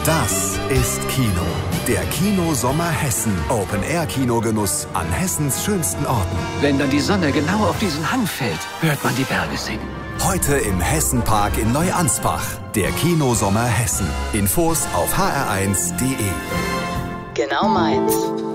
Das ist Kino. Der Kino-Sommer Hessen. Open-Air-Kinogenuss an Hessens schönsten Orten. Wenn dann die Sonne genau auf diesen Hang fällt, hört man die Berge singen. Heute im Hessenpark in Neuansbach. Der Kino-Sommer Hessen. Infos auf hr1.de. Genau meins.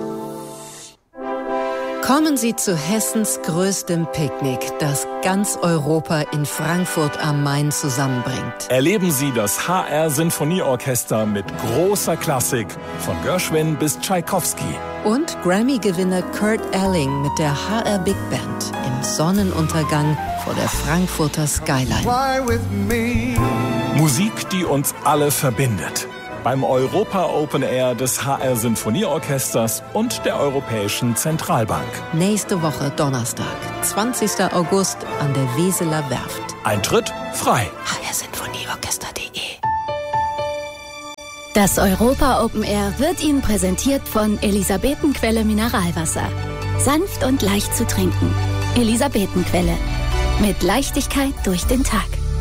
Kommen Sie zu Hessens größtem Picknick, das ganz Europa in Frankfurt am Main zusammenbringt. Erleben Sie das HR-Sinfonieorchester mit großer Klassik, von Gershwin bis Tschaikowski. Und Grammy-Gewinner Kurt Elling mit der HR Big Band im Sonnenuntergang vor der Frankfurter Skyline. Musik, die uns alle verbindet. Beim Europa Open Air des HR Sinfonieorchesters und der Europäischen Zentralbank. Nächste Woche Donnerstag, 20. August an der Weseler Werft. Eintritt frei. hrsinfonieorchester.de. Das Europa Open Air wird Ihnen präsentiert von Elisabetenquelle Mineralwasser. Sanft und leicht zu trinken. Elisabetenquelle. Mit Leichtigkeit durch den Tag.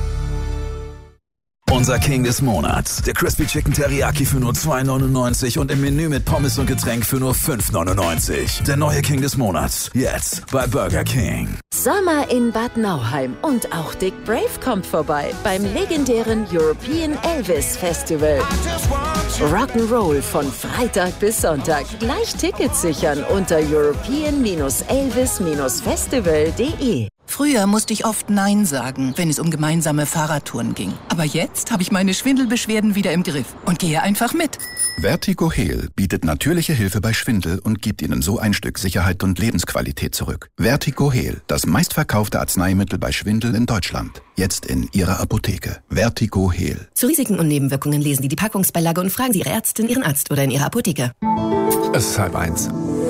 Unser King des Monats. Der Crispy Chicken Teriyaki für nur $2,99 und im Menü mit Pommes und Getränk für nur $5,99. Der neue King des Monats. Jetzt bei Burger King. Sommer in Bad Nauheim und auch Dick Brave kommt vorbei beim legendären European Elvis Festival. Rock'n'Roll von Freitag bis Sonntag. Gleich Tickets sichern unter european-elvis-festival.de. Früher musste ich oft Nein sagen, wenn es um gemeinsame Fahrradtouren ging. Aber jetzt habe ich meine Schwindelbeschwerden wieder im Griff und gehe einfach mit. Vertigo Heal bietet natürliche Hilfe bei Schwindel und gibt Ihnen so ein Stück Sicherheit und Lebensqualität zurück. Vertigo Heal, das meistverkaufte Arzneimittel bei Schwindel in Deutschland. Jetzt in Ihrer Apotheke. Vertigo Heal. Zu Risiken und Nebenwirkungen lesen Sie die Packungsbeilage und fragen Sie Ihre Ärztin, Ihren Arzt oder in Ihrer Apotheke. Es ist 12:30.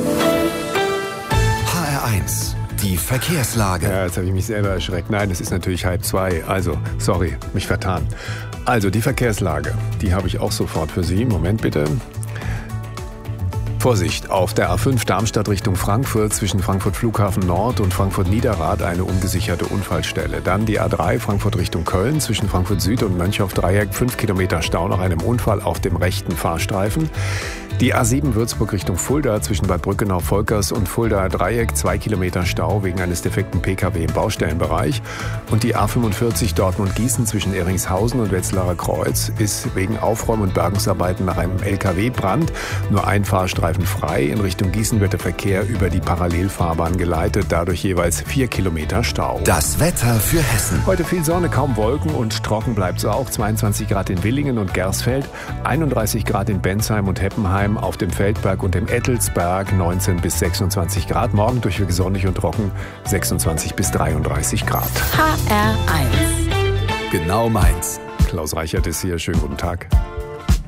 HR1. Die Verkehrslage. Ja, jetzt habe ich mich selber erschreckt. Nein, es ist natürlich 1:30. Also, sorry, mich vertan. Also, die Verkehrslage, die habe ich auch sofort für Sie. Moment bitte. Vorsicht, auf der A5 Darmstadt Richtung Frankfurt zwischen Frankfurt Flughafen Nord und Frankfurt Niederrad eine ungesicherte Unfallstelle. Dann die A3 Frankfurt Richtung Köln zwischen Frankfurt Süd und Mönchhoff-Dreieck 5 Kilometer Stau nach einem Unfall auf dem rechten Fahrstreifen. Die A7 Würzburg Richtung Fulda zwischen Bad Brückenau-Volkers und Fulda-Dreieck 2 Kilometer Stau wegen eines defekten Pkw im Baustellenbereich. Und die A45 Dortmund-Gießen zwischen Eringshausen und Wetzlarer Kreuz ist wegen Aufräum- und Bergungsarbeiten nach einem LKW-Brand nur ein Fahrstreifen frei. In Richtung Gießen wird der Verkehr über die Parallelfahrbahn geleitet, dadurch jeweils 4 Kilometer Stau. Das Wetter für Hessen. Heute viel Sonne, kaum Wolken und trocken bleibt es auch. 22 Grad in Willingen und Gersfeld, 31 Grad in Bensheim und Heppenheim, auf dem Feldberg und im Ettelsberg 19 bis 26 Grad. Morgen durchweg sonnig und trocken 26 bis 33 Grad. HR1. Genau meins. Klaus Reichert ist hier. Schönen guten Tag.